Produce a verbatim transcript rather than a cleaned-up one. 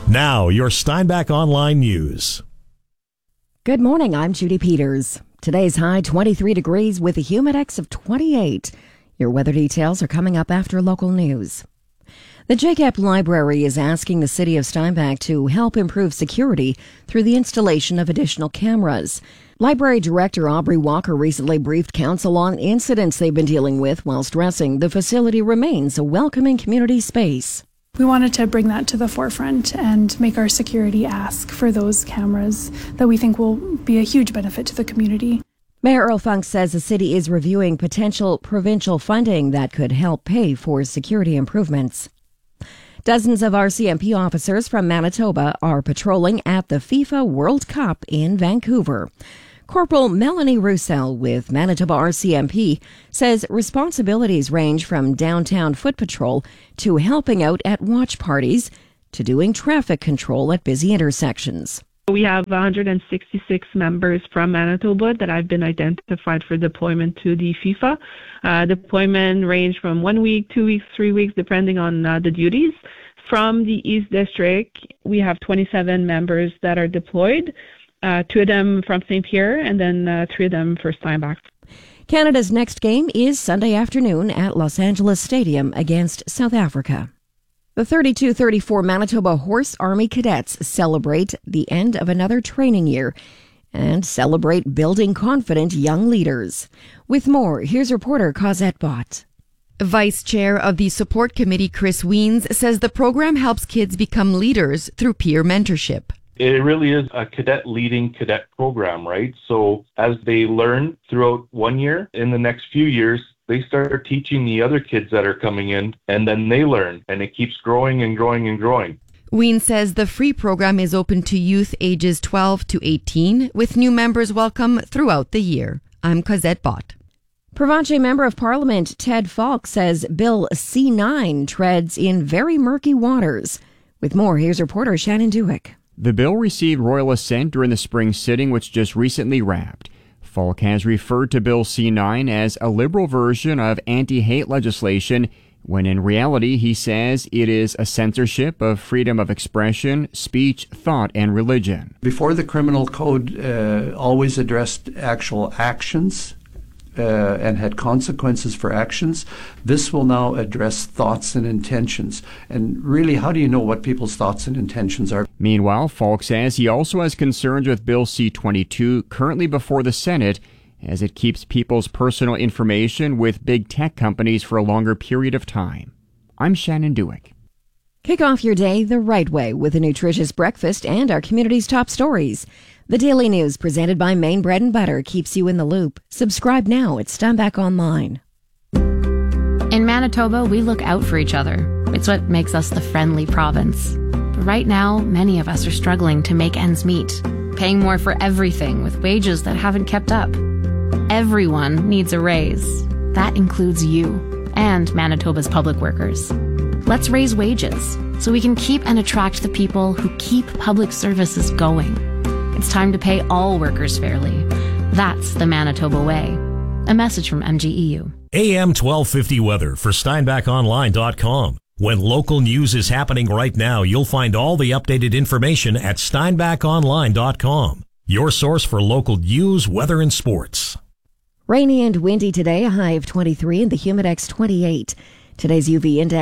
Now, your Steinbach Online News. Good morning, I'm Judy Peters. Today's high twenty-three degrees with a humidex of twenty-eight. Your weather details are coming up after local news. The J C A P Library is asking the City of Steinbach to help improve security through the installation of additional cameras. Library Director Aubrey Walker recently briefed council on incidents they've been dealing with while stressing the facility remains a welcoming community space. We wanted to bring that to the forefront and make our security ask for those cameras that we think will be a huge benefit to the community. Mayor Earl Funk says the city is reviewing potential provincial funding that could help pay for security improvements. Dozens of R C M P officers from Manitoba are patrolling at the FIFA World Cup in Vancouver. Corporal Melanie Roussel with Manitoba R C M P says responsibilities range from downtown foot patrol to helping out at watch parties to doing traffic control at busy intersections. We have one hundred sixty-six members from Manitoba that have been identified for deployment to the FIFA. Uh, deployment range from one week, two weeks, three weeks, depending on uh, the duties. From the East District, we have twenty-seven members that are deployed. Uh, two of them from Saint Pierre, and then uh, three of them for Steinbach. Canada's next game is Sunday afternoon at Los Angeles Stadium against South Africa. The thirty-two thirty-four Manitoba Horse Army Cadets celebrate the end of another training year and celebrate building confident young leaders. With more, here's reporter Cosette Bott. Vice Chair of the Support Committee, Chris Wiens, says the program helps kids become leaders through peer mentorship. It really is a cadet leading cadet program, right? So as they learn throughout one year, in the next few years, they start teaching the other kids that are coming in, and then they learn, and it keeps growing and growing and growing. Wien says the free program is open to youth ages twelve to eighteen, with new members welcome throughout the year. I'm Cosette Bott. Provencher Member of Parliament Ted Falk says Bill C nine treads in very murky waters. With more, here's reporter Shannon Dewick. The bill received royal assent during the spring sitting, which just recently wrapped. Falk has referred to Bill C nine as a liberal version of anti-hate legislation, when in reality he says it is a censorship of freedom of expression, speech, thought, and religion. Before, the criminal code uh, always addressed actual actions uh, and had consequences for actions. This will now address thoughts and intentions. And really, how do you know what people's thoughts and intentions are? Meanwhile, Falk says he also has concerns with Bill C twenty-two, currently before the Senate, as it keeps people's personal information with big tech companies for a longer period of time. I'm Shannon Dewick. Kick off your day the right way with a nutritious breakfast and our community's top stories. The Daily News presented by Maine Bread and Butter keeps you in the loop. Subscribe now at Steinbach Online. In Manitoba, we look out for each other. It's what makes us the friendly province. But right now, many of us are struggling to make ends meet, paying more for everything with wages that haven't kept up. Everyone needs a raise. That includes you and Manitoba's public workers. Let's raise wages so we can keep and attract the people who keep public services going. It's time to pay all workers fairly. That's the Manitoba way. A message from M G E U. A M twelve fifty weather for Steinbach Online dot com. When local news is happening right now, you'll find all the updated information at Steinbach Online dot com. Your source for local news, weather, and sports. Rainy and windy today, a high of twenty-three and the humidex twenty-eight. Today's U V index